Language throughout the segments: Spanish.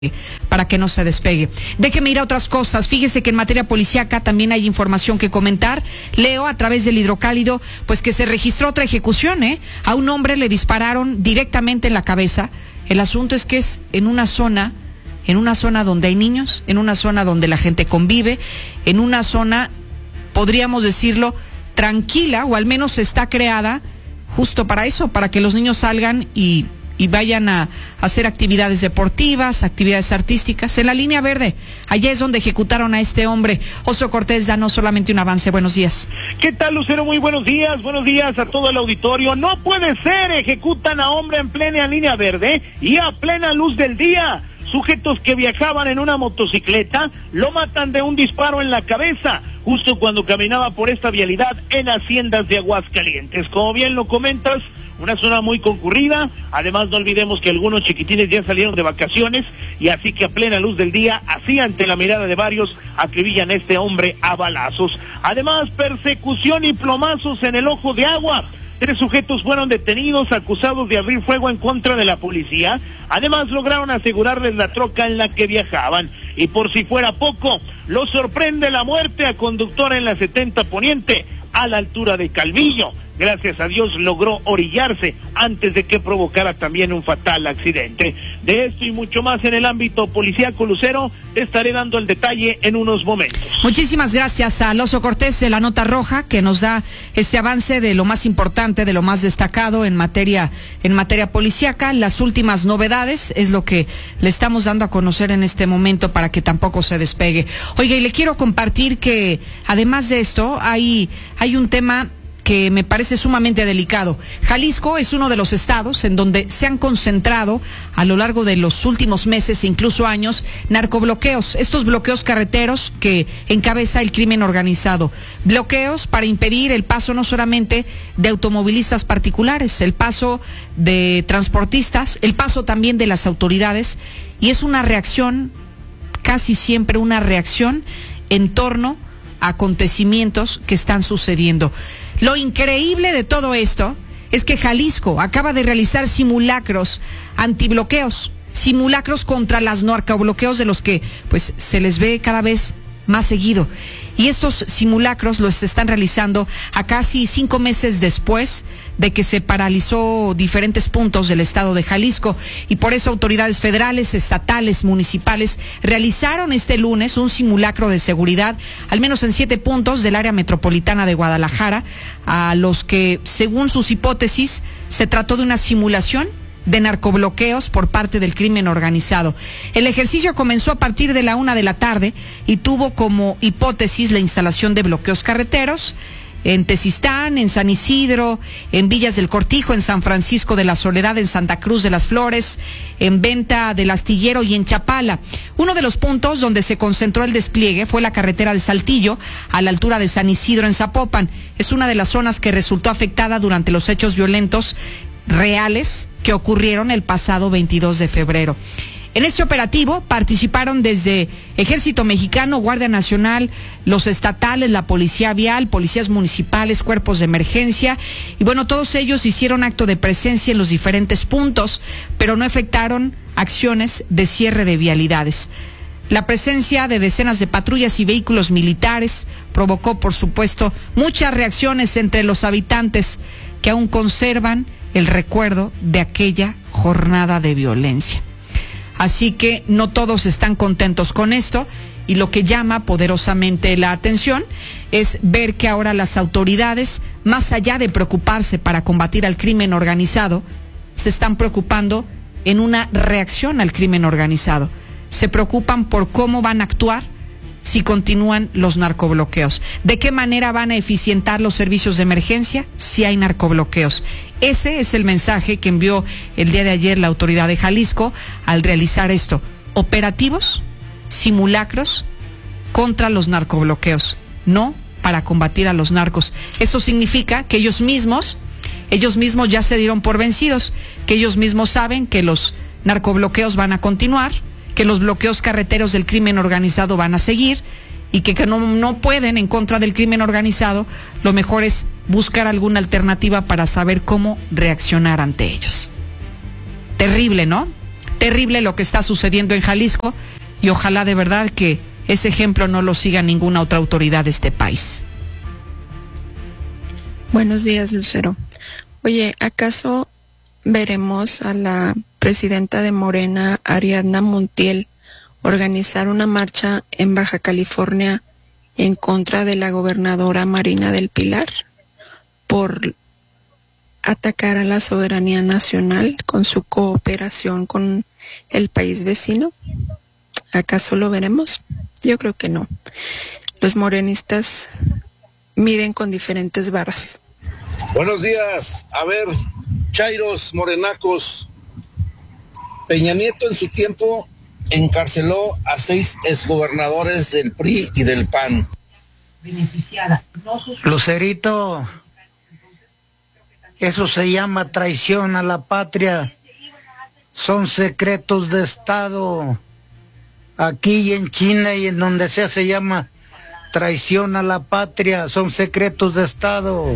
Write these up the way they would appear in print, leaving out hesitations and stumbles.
para que no se despegue. Déjeme ir a otras cosas. Fíjese que en materia policíaca también hay información que comentar. Leo a través del Hidrocálido, pues que se registró otra ejecución, A un hombre le dispararon directamente en la cabeza. El asunto es que es en una zona donde hay niños, en una zona donde la gente convive, en una zona, podríamos decirlo, tranquila, o al menos está creada justo para eso, para que los niños salgan y vayan a hacer actividades deportivas, actividades artísticas. En la línea verde, allá es donde ejecutaron a este hombre. Oso Cortés, danos solamente un avance. Buenos días. ¿Qué tal, Lucero? Muy buenos días a todo el auditorio. No puede ser, ejecutan a hombre en plena línea verde y a plena luz del día. Sujetos que viajaban en una motocicleta lo matan de un disparo en la cabeza, justo cuando caminaba por esta vialidad en Haciendas de Aguascalientes. Como bien lo comentas, una zona muy concurrida. Además, no olvidemos que algunos chiquitines ya salieron de vacaciones y así que a plena luz del día, así ante la mirada de varios, acribillan a este hombre a balazos. Además, persecución y plomazos en el Ojo de Agua. 3 sujetos fueron detenidos acusados de abrir fuego en contra de la policía. Además, lograron asegurarles la troca en la que viajaban. Y por si fuera poco, lo sorprende la muerte a conductor en la 70 Poniente, a la altura de Calvillo. Gracias a Dios logró orillarse antes de que provocara también un fatal accidente. De esto y mucho más en el ámbito policíaco, Lucero, te estaré dando el detalle en unos momentos. Muchísimas gracias al Oso Cortés de la Nota Roja, que nos da este avance de lo más importante, de lo más destacado en materia policíaca. Las últimas novedades es lo que le estamos dando a conocer en este momento para que tampoco se despegue. Oiga, y le quiero compartir que además de esto hay un tema que me parece sumamente delicado. Jalisco es uno de los estados en donde se han concentrado a lo largo de los últimos meses e incluso años narcobloqueos, estos bloqueos carreteros que encabeza el crimen organizado. Bloqueos para impedir el paso no solamente de automovilistas particulares, el paso de transportistas, el paso también de las autoridades, y es una reacción, casi siempre una reacción en torno a acontecimientos que están sucediendo. Lo increíble de todo esto es que Jalisco acaba de realizar simulacros antibloqueos, simulacros contra las narcobloqueos de los que pues se les ve cada vez más seguido. Y estos simulacros los están realizando a casi 5 meses después de que se paralizó diferentes puntos del estado de Jalisco, y por eso autoridades federales, estatales, municipales realizaron este lunes un simulacro de seguridad, al menos en 7 puntos del área metropolitana de Guadalajara, a los que, según sus hipótesis, se trató de una simulación de narcobloqueos por parte del crimen organizado. El ejercicio comenzó a partir de la 1 de la tarde y tuvo como hipótesis la instalación de bloqueos carreteros en Tezistán, en San Isidro, en Villas del Cortijo, en San Francisco de la Soledad, en Santa Cruz de las Flores, en Venta del Astillero y en Chapala. Uno de los puntos donde se concentró el despliegue fue la carretera de Saltillo, a la altura de San Isidro en Zapopan. Es una de las zonas que resultó afectada durante los hechos violentos reales que ocurrieron el pasado 22 de febrero. En este operativo participaron desde Ejército Mexicano, Guardia Nacional, los estatales, la Policía Vial, policías municipales, cuerpos de emergencia, y bueno, todos ellos hicieron acto de presencia en los diferentes puntos, pero no efectuaron acciones de cierre de vialidades. La presencia de decenas de patrullas y vehículos militares provocó, por supuesto, muchas reacciones entre los habitantes que aún conservan el recuerdo de aquella jornada de violencia. Así que no todos están contentos con esto, y lo que llama poderosamente la atención es ver que ahora las autoridades, más allá de preocuparse para combatir al crimen organizado, se están preocupando en una reacción al crimen organizado. Se preocupan por cómo van a actuar si continúan los narcobloqueos. ¿De qué manera van a eficientar los servicios de emergencia si hay narcobloqueos? Ese es el mensaje que envió el día de ayer la autoridad de Jalisco al realizar esto. Operativos, simulacros contra los narcobloqueos, no para combatir a los narcos. Esto significa que ellos mismos ya se dieron por vencidos, que ellos mismos saben que los narcobloqueos van a continuar, que los bloqueos carreteros del crimen organizado van a seguir, y que no pueden en contra del crimen organizado. Lo mejor es buscar alguna alternativa para saber cómo reaccionar ante ellos. Terrible, ¿no? terrible lo que está sucediendo en Jalisco y ojalá de verdad que ese ejemplo no lo siga ninguna otra autoridad de este país. Buenos días, Lucero. Oye, ¿acaso veremos a la presidenta de Morena, Ariadna Montiel, organizar una marcha en Baja California en contra de la gobernadora Marina del Pilar por atacar a la soberanía nacional con su cooperación con el país vecino? ¿Acaso lo veremos? Yo creo que no. Los morenistas miden con diferentes varas. Buenos días. A ver, chairos, morenacos. Peña Nieto en su tiempo encarceló a 6 exgobernadores del PRI y del PAN. Lucerito, eso se llama traición a la patria. Son secretos de Estado. Aquí y en China y en donde sea se llama traición a la patria. Son secretos de Estado.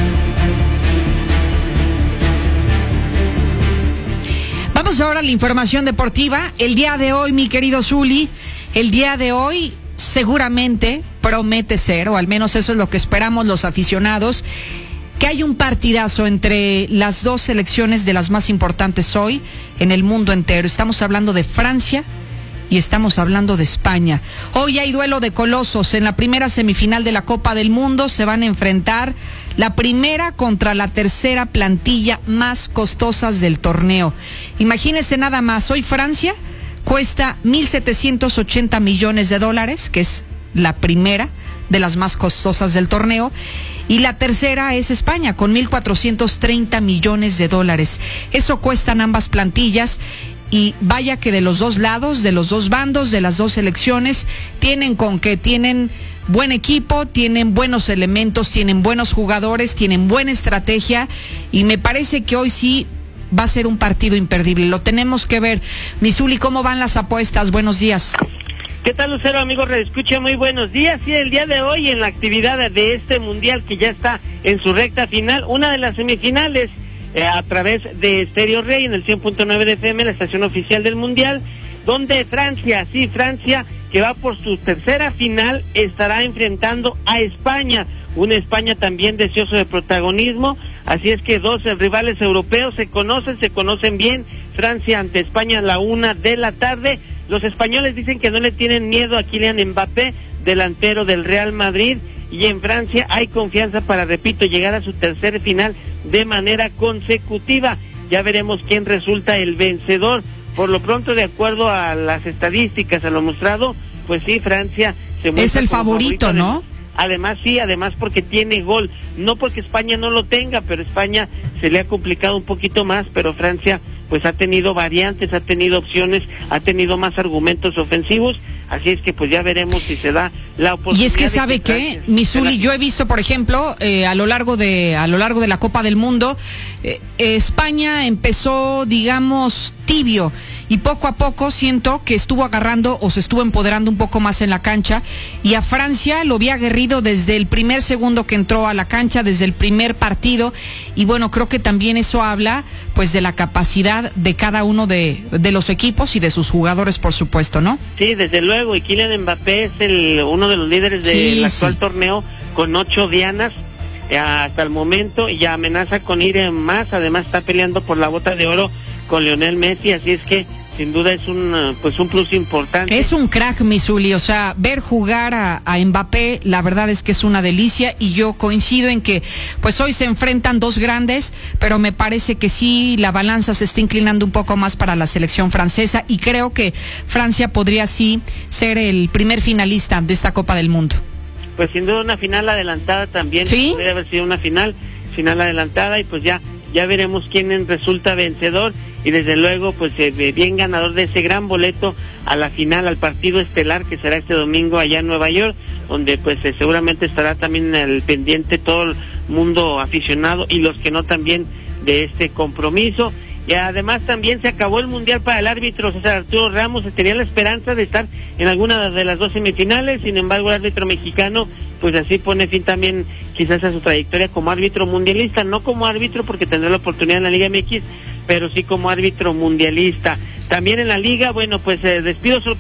Vamos ahora a la información deportiva. El día de hoy, mi querido Zuli, el día de hoy seguramente promete ser, o al menos eso es lo que esperamos los aficionados, que hay un partidazo entre las dos selecciones de las más importantes hoy en el mundo entero. Estamos hablando de Francia y estamos hablando de España. Hoy hay duelo de colosos. En la primera semifinal de la Copa del Mundo se van a enfrentar la primera contra la tercera plantilla más costosas del torneo. Imagínense nada más, hoy Francia cuesta $1,780 millones, que es la primera de las más costosas del torneo, y la tercera es España con $1,430 millones. Eso cuestan ambas plantillas. Y vaya que de los dos lados, de los dos bandos, de las dos selecciones, tienen con qué, tienen buen equipo, tienen buenos elementos, tienen buenos jugadores, tienen buena estrategia, y me parece que hoy sí va a ser un partido imperdible. Lo tenemos que ver. Misuli, ¿cómo van las apuestas? Buenos días. ¿Qué tal, Lucero, amigo? Redescucha, muy buenos días. Sí, el día de hoy en la actividad de este mundial que ya está en su recta final, una de las semifinales, a través de Stereo Rey en el 100.9 de FM, la estación oficial del Mundial, donde Francia, que va por su tercera final, estará enfrentando a España, una España también deseoso de protagonismo. Así es que dos rivales europeos se conocen bien. Francia ante España a la 1 de la tarde. Los españoles dicen que no le tienen miedo a Kylian Mbappé, delantero del Real Madrid, y en Francia hay confianza para, repito, llegar a su tercer final de manera consecutiva. Ya veremos quién resulta el vencedor. Por lo pronto, de acuerdo a las estadísticas, a lo mostrado, pues sí, Francia se muestra es el favorito, ¿no? Además porque tiene gol, no porque España no lo tenga, pero España se le ha complicado un poquito más, pero Francia pues ha tenido variantes, ha tenido opciones, ha tenido más argumentos ofensivos, así es que pues ya veremos si se da la oportunidad. Y es que sabe qué, Misuli, yo he visto, por ejemplo, a lo largo de la Copa del Mundo, España empezó, digamos, tibio, y poco a poco siento que estuvo agarrando o se estuvo empoderando un poco más en la cancha, y a Francia lo vi aguerrido desde el primer segundo que entró a la cancha, desde el primer partido, y bueno, creo que también eso habla pues de la capacidad de cada uno de los equipos y de sus jugadores, por supuesto, ¿no? Sí, desde luego, y Kylian Mbappé es uno de los líderes del actual torneo con 8 dianas hasta el momento, y ya amenaza con ir en más. Además está peleando por la bota de oro con Lionel Messi, así es que sin duda es un plus importante. Es un crack, Misuli, o sea, ver jugar a Mbappé, la verdad es que es una delicia, y yo coincido en que pues hoy se enfrentan dos grandes, pero me parece que sí la balanza se está inclinando un poco más para la selección francesa, y creo que Francia podría sí ser el primer finalista de esta Copa del Mundo. Pues sin duda una final adelantada también, ¿sí? Podría haber sido una final adelantada, y pues ya veremos quién resulta vencedor. Y desde luego, pues bien ganador de ese gran boleto a la final, al partido estelar que será este domingo allá en Nueva York, donde pues seguramente estará también el pendiente todo el mundo aficionado y los que no también de este compromiso. Y además también se acabó el Mundial para el árbitro César Arturo Ramos. Se tenía la esperanza de estar en alguna de las dos semifinales, sin embargo el árbitro mexicano pues así pone fin también quizás a su trayectoria como árbitro mundialista, no como árbitro porque tendrá la oportunidad en la Liga MX, pero sí como árbitro mundialista. También en la liga, bueno, pues despido